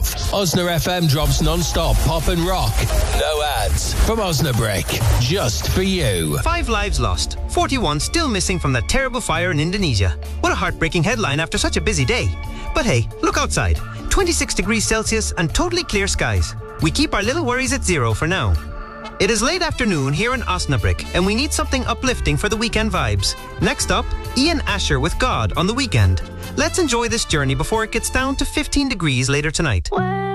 Osna FM drops non-stop pop and rock. No ads. From Osnabrick. Just for you. 5 lives lost. 41 still missing from that terrible fire in Indonesia. What a heartbreaking headline after such a busy day. But hey, look outside. 26 degrees Celsius and totally clear skies. We keep our little worries at 0 for now. It is late afternoon here in Osnabrick, and we need something uplifting for the weekend vibes. Next up, Ian Asher with God on the Weekend. Let's enjoy this journey before it gets down to 15 degrees later tonight.